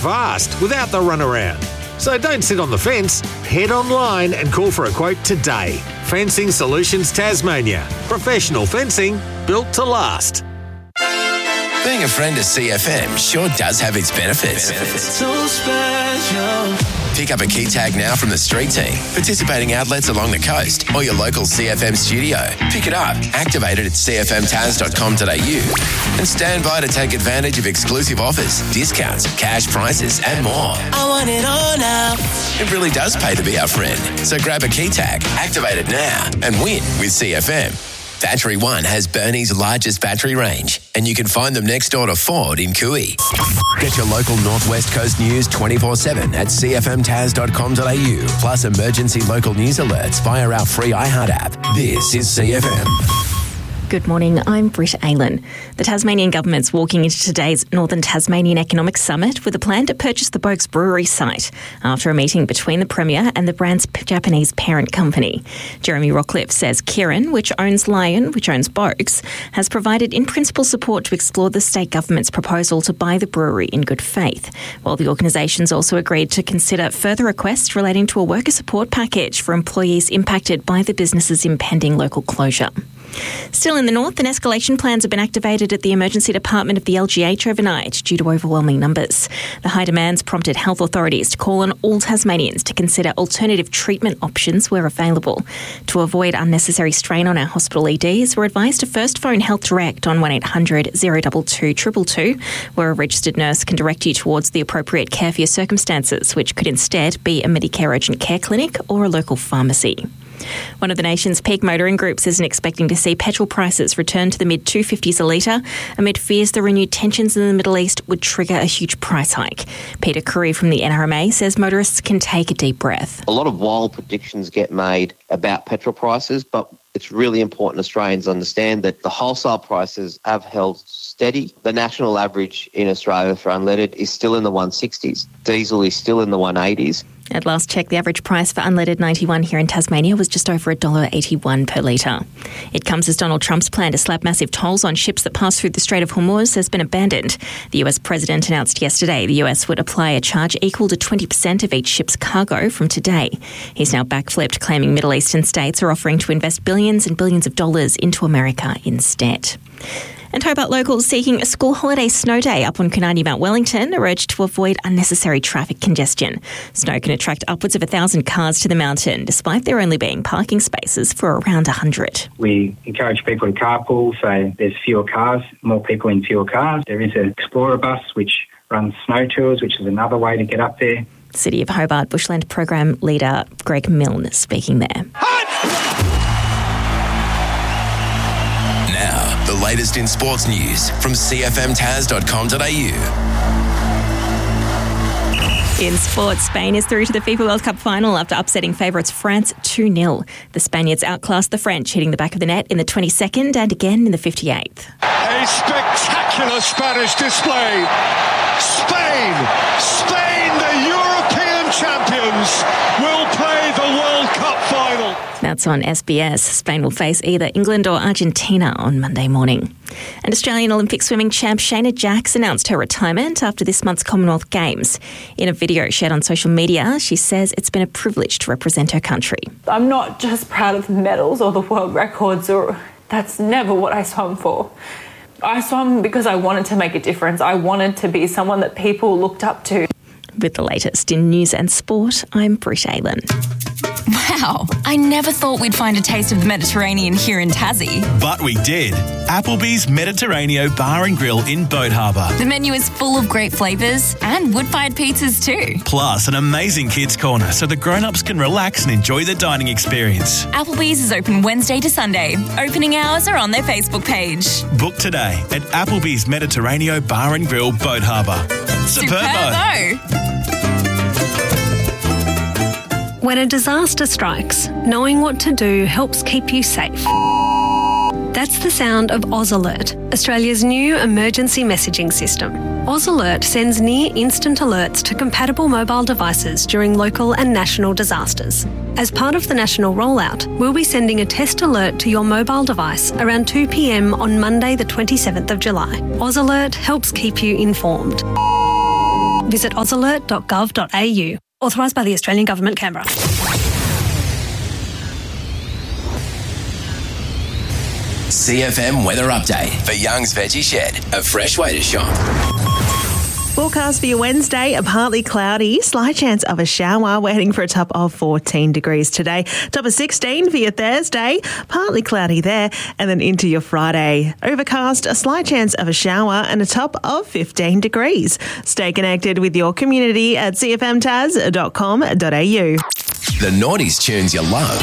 fast without the runaround. So don't sit on the fence. Head online and call for a quote today. Fencing Solutions Tasmania. Professional fencing built to last. Being a friend of CFM sure does have its benefits. So special. Pick up a key tag now from the street team, participating outlets along the coast, or your local CFM studio. Pick it up, activate it at cfmtas.com.au, and stand by to take advantage of exclusive offers, discounts, cash prices, and more. I want it all now. It really does pay to be our friend. So grab a key tag, activate it now, and win with CFM. Battery One has Burnie's largest battery range, and you can find them next door to Ford in Cooey. Get your local Northwest Coast news 24/7 at cfmtas.com.au, plus emergency local news alerts via our free iHeart app. This is CFM. Good morning, I'm Britt Aylan. The Tasmanian government's walking into today's Northern Tasmanian Economic Summit with a plan to purchase the Boakes Brewery site after a meeting between the Premier and the brand's Japanese parent company. Jeremy Rockcliffe says Kirin, which owns Lion, which owns Boakes, has provided in-principle support to explore the state government's proposal to buy the brewery in good faith, while the organisations also agreed to consider further requests relating to a worker support package for employees impacted by the business's impending local closure. Still in the north, an escalation plans have been activated at the emergency department of the LGH overnight due to overwhelming numbers. The high demands prompted health authorities to call on all Tasmanians to consider alternative treatment options where available. To avoid unnecessary strain on our hospital EDs, we're advised to first phone Health Direct on 1800 022 222, where a registered nurse can direct you towards the appropriate care for your circumstances, which could instead be a Medicare urgent care clinic or a local pharmacy. One of the nation's peak motoring groups isn't expecting to see petrol prices return to the mid-250s a litre amid fears the renewed tensions in the Middle East would trigger a huge price hike. Peter Curry from the NRMA says motorists can take a deep breath. A lot of wild predictions get made about petrol prices, but it's really important Australians understand that the wholesale prices have held steady. The national average in Australia for unleaded is still in the 160s. Diesel is still in the 180s. At last check, the average price for unleaded 91 here in Tasmania was just over $1.81 per litre. It comes as Donald Trump's plan to slap massive tolls on ships that pass through the Strait of Hormuz has been abandoned. The US president announced yesterday the US would apply a charge equal to 20% of each ship's cargo from today. He's now backflipped, claiming Middle Eastern states are offering to invest billions and billions of dollars into America instead. And Hobart locals seeking a school holiday snow day up on Kunani Mount Wellington are urged to avoid unnecessary traffic congestion. Snow can attract upwards of 1,000 cars to the mountain, despite there only being parking spaces for around 100. We encourage people to carpool, so there's fewer cars, more people in fewer cars. There is an Explorer bus which runs snow tours, which is another way to get up there. City of Hobart Bushland Program Leader Greg Milne speaking there. Now, the latest in sports news from cfmtas.com.au. In sports, Spain is through to the FIFA World Cup final after upsetting favourites France 2-0. The Spaniards outclassed the French, hitting the back of the net in the 22nd and again in the 58th. A spectacular Spanish display. Spain, the European champions, will play the World Cup final. That's on SBS. Spain will face either England or Argentina on Monday morning. And Australian Olympic swimming champ Shayna Jacks announced her retirement after this month's Commonwealth Games. In a video shared on social media, she says it's been a privilege to represent her country. I'm not just proud of the medals or the world records, or that's never what I swam for. I swam because I wanted to make a difference. I wanted to be someone that people looked up to. With the latest in news and sport, I'm Britt Aylan. Wow, I never thought we'd find a taste of the Mediterranean here in Tassie. But we did. Applebee's Mediterraneo Bar and Grill in Boat Harbour. The menu is full of great flavours and wood-fired pizzas too. Plus an amazing kids' corner so the grown-ups can relax and enjoy the dining experience. Applebee's is open Wednesday to Sunday. Opening hours are on their Facebook page. Book today at Applebee's Mediterranean Bar and Grill, Boat Harbour. Superbo! When a disaster strikes, knowing what to do helps keep you safe. That's the sound of Oz Alert, Australia's new emergency messaging system. Oz Alert sends near-instant alerts to compatible mobile devices during local and national disasters. As part of the national rollout, we'll be sending a test alert to your mobile device around 2 p.m. on Monday the 27th of July. Oz Alert helps keep you informed. Visit ausalert.gov.au. Authorised by the Australian Government, Canberra. CFM weather update for Young's Veggie Shed, a fresh way to shop. Forecast for your Wednesday, a partly cloudy, slight chance of a shower. We're heading for a top of 14 degrees today. Top of 16 for your Thursday, partly cloudy there. And then into your Friday, overcast, a slight chance of a shower and a top of 15 degrees. Stay connected with your community at cfmtaz.com.au. The Naughties tunes you love.